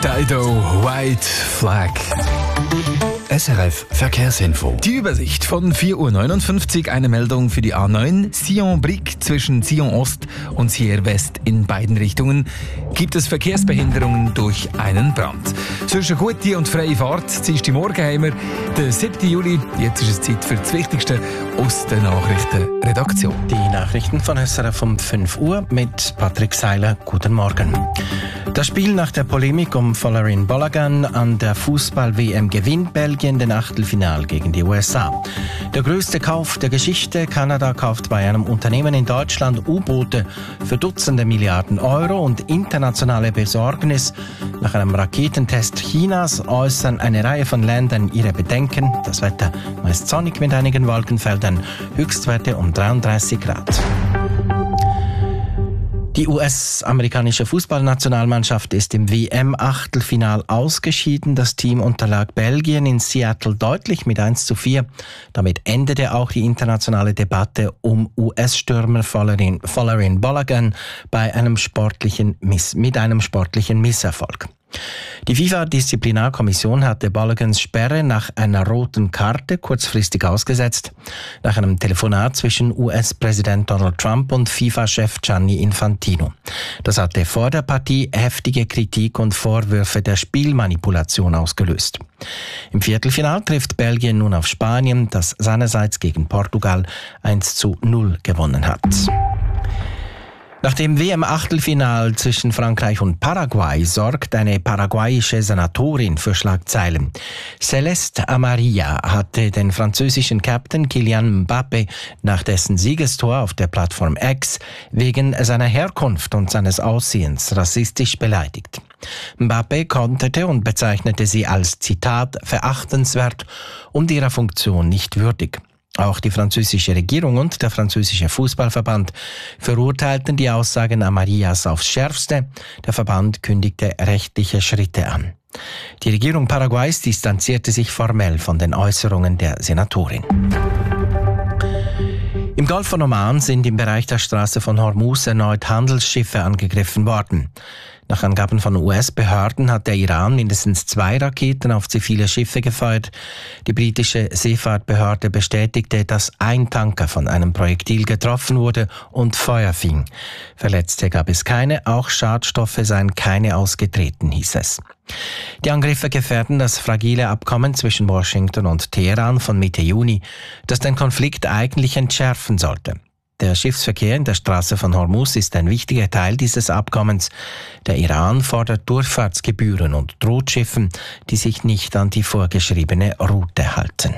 Dido, White Flag. SRF Verkehrsinfo. Die Übersicht von 4.59 Uhr, eine Meldung für die A9 Sion-Brick zwischen Sion Ost und Sierre West in beiden Richtungen. Gibt es Verkehrsbehinderungen durch einen Brand. Sonst eine gute und freie Fahrt. Dienstag Morgen haben wir den 7. Juli. Jetzt ist es Zeit für das Wichtigste aus der Nachrichtenredaktion. Die Nachrichten von SRF um 5 Uhr mit Patrick Seiler. Guten Morgen. Das Spiel nach der Polemik um Folarin Balogun an der Fußball-WM gewinnt Belgien den Achtelfinal gegen die USA. Der größte Kauf der Geschichte. Kanada kauft bei einem Unternehmen in Deutschland U-Boote für Dutzende Milliarden Euro und internationale Besorgnis. Nach einem Raketentest Chinas äußern eine Reihe von Ländern ihre Bedenken. Das Wetter meist sonnig mit einigen Wolkenfeldern, Höchstwerte um 33 Grad. Die US-amerikanische Fußballnationalmannschaft ist im WM-Achtelfinal ausgeschieden. Das Team unterlag Belgien in Seattle deutlich mit 1:4. Damit endete auch die internationale Debatte um US-Stürmer Folarin Balogun mit einem sportlichen Misserfolg. Die FIFA-Disziplinarkommission hatte Baloguns Sperre nach einer roten Karte kurzfristig ausgesetzt, nach einem Telefonat zwischen US-Präsident Donald Trump und FIFA-Chef Gianni Infantino. Das hatte vor der Partie heftige Kritik und Vorwürfe der Spielmanipulation ausgelöst. Im Viertelfinal trifft Belgien nun auf Spanien, das seinerseits gegen Portugal 1:0 gewonnen hat. Nach dem WM-Achtelfinal zwischen Frankreich und Paraguay sorgt eine paraguayische Senatorin für Schlagzeilen. Celeste Amarilla hatte den französischen Captain Kylian Mbappé nach dessen Siegestor auf der Plattform X wegen seiner Herkunft und seines Aussehens rassistisch beleidigt. Mbappé konterte und bezeichnete sie als, Zitat, verachtenswert und ihrer Funktion nicht würdig. Auch die französische Regierung und der französische Fußballverband verurteilten die Aussagen Amarillas aufs Schärfste. Der Verband kündigte rechtliche Schritte an. Die Regierung Paraguays distanzierte sich formell von den Äußerungen der Senatorin. Im Golf von Oman sind im Bereich der Straße von Hormuz erneut Handelsschiffe angegriffen worden. Nach Angaben von US-Behörden hat der Iran mindestens 2 Raketen auf zivile Schiffe gefeuert. Die britische Seefahrtbehörde bestätigte, dass ein Tanker von einem Projektil getroffen wurde und Feuer fing. Verletzte gab es keine, auch Schadstoffe seien keine ausgetreten, hieß es. Die Angriffe gefährden das fragile Abkommen zwischen Washington und Teheran von Mitte Juni, das den Konflikt eigentlich entschärfen sollte. Der Schiffsverkehr in der Straße von Hormuz ist ein wichtiger Teil dieses Abkommens. Der Iran fordert Durchfahrtsgebühren und droht Schiffen, die sich nicht an die vorgeschriebene Route halten.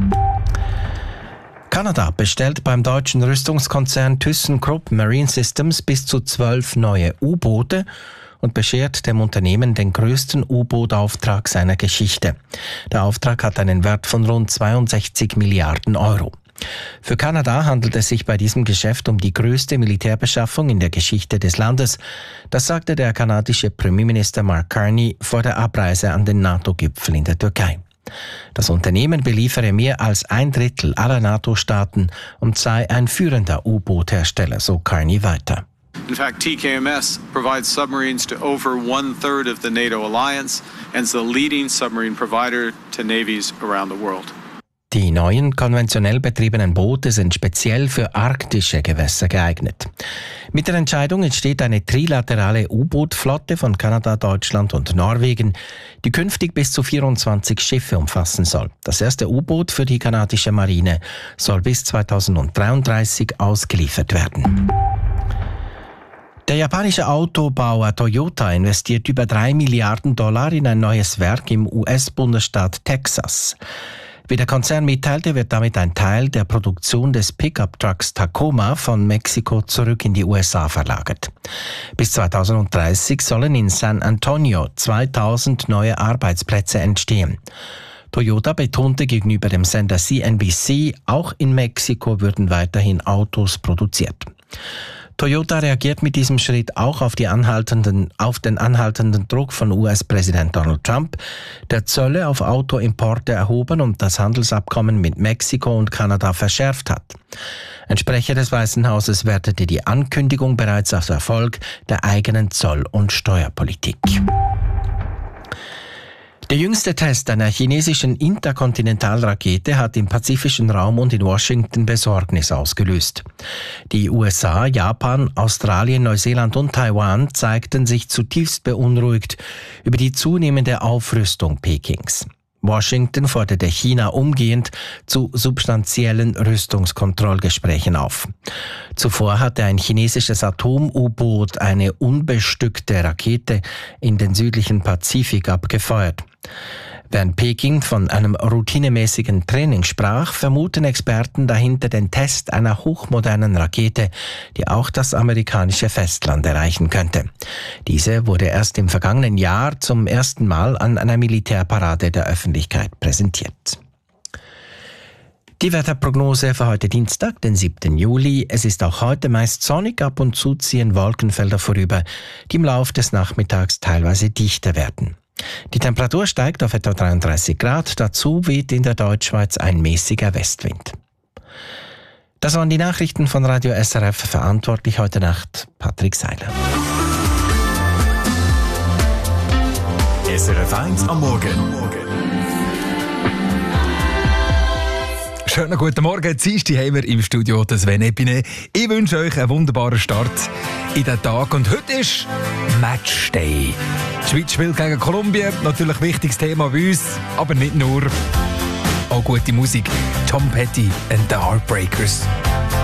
Kanada bestellt beim deutschen Rüstungskonzern ThyssenKrupp Marine Systems bis zu 12 neue U-Boote und beschert dem Unternehmen den größten U-Boot-Auftrag seiner Geschichte. Der Auftrag hat einen Wert von rund 62 Milliarden Euro. Für Kanada handelt es sich bei diesem Geschäft um die größte Militärbeschaffung in der Geschichte des Landes. Das sagte der kanadische Premierminister Mark Carney vor der Abreise an den NATO-Gipfel in der Türkei. Das Unternehmen beliefere mehr als 1/3 aller NATO-Staaten und sei ein führender U-Boot-Hersteller, so Carney weiter. In fact, TKMS provides submarines to over 1/3 of the NATO alliance and is the leading submarine provider to navies around the world. Die neuen konventionell betriebenen Boote sind speziell für arktische Gewässer geeignet. Mit der Entscheidung entsteht eine trilaterale U-Boot-Flotte von Kanada, Deutschland und Norwegen, die künftig bis zu 24 Schiffe umfassen soll. Das erste U-Boot für die kanadische Marine soll bis 2033 ausgeliefert werden. Der japanische Autobauer Toyota investiert über $3 Milliarden in ein neues Werk im US-Bundesstaat Texas. Wie der Konzern mitteilte, wird damit ein Teil der Produktion des Pickup-Trucks Tacoma von Mexiko zurück in die USA verlagert. Bis 2030 sollen in San Antonio 2000 neue Arbeitsplätze entstehen. Toyota betonte gegenüber dem Sender CNBC, auch in Mexiko würden weiterhin Autos produziert. Toyota reagiert mit diesem Schritt auch auf den anhaltenden Druck von US-Präsident Donald Trump, der Zölle auf Autoimporte erhoben und das Handelsabkommen mit Mexiko und Kanada verschärft hat. Ein Sprecher des Weißen Hauses wertete die Ankündigung bereits als Erfolg der eigenen Zoll- und Steuerpolitik. Der jüngste Test einer chinesischen Interkontinentalrakete hat im pazifischen Raum und in Washington Besorgnis ausgelöst. Die USA, Japan, Australien, Neuseeland und Taiwan zeigten sich zutiefst beunruhigt über die zunehmende Aufrüstung Pekings. Washington forderte China umgehend zu substanziellen Rüstungskontrollgesprächen auf. Zuvor hatte ein chinesisches Atom-U-Boot eine unbestückte Rakete in den südlichen Pazifik abgefeuert. Während Peking von einem routinemäßigen Training sprach, vermuten Experten dahinter den Test einer hochmodernen Rakete, die auch das amerikanische Festland erreichen könnte. Diese wurde erst im vergangenen Jahr zum ersten Mal an einer Militärparade der Öffentlichkeit präsentiert. Die Wetterprognose für heute Dienstag, den 7. Juli. Es ist auch heute meist sonnig, ab und zu ziehen Wolkenfelder vorüber, die im Lauf des Nachmittags teilweise dichter werden. Die Temperatur steigt auf etwa 33 Grad, dazu weht in der Deutschschweiz ein mäßiger Westwind. Das waren die Nachrichten von Radio SRF, verantwortlich heute Nacht Patrick Seiler. SRF 1 am Morgen. Schönen guten Morgen, Dienstag haben wir im Studio Sven Epine. Ich wünsche euch einen wunderbaren Start in den Tag. Und heute ist Matchday. Die Schweiz spielt gegen Kolumbien, natürlich ein wichtiges Thema bei uns, aber nicht nur. Auch gute Musik, Tom Petty and the Heartbreakers.